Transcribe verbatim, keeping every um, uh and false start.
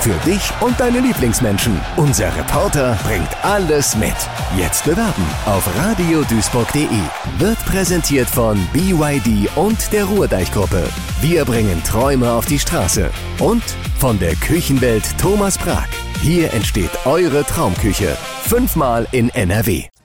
Für dich und deine Lieblingsmenschen. Unser Reporter bringt alles mit. Jetzt bewerben auf radio duisburg punkt de. Wird präsentiert von B Y D und der Ruhrdeich-Gruppe. Wir bringen Träume auf die Straße. Und von der Küchenwelt Thomas Prag. Hier entsteht eure Traumküche. Fünfmal in N R W.